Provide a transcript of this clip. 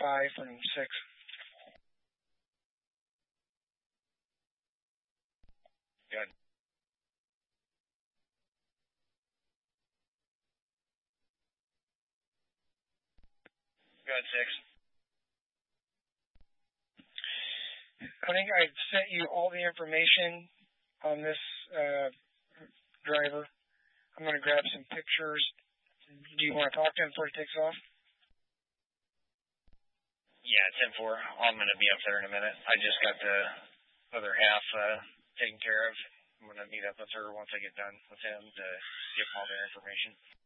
5 from 6. Good. Good, 6. I think I've sent you all the information on this driver. I'm going to grab some pictures. Do you want to talk to him before he takes off? Yeah, 10-4. I'm going to be up there in a minute. I just got the other half taken care of. I'm going to meet up with her once I get done with him to give him all their information.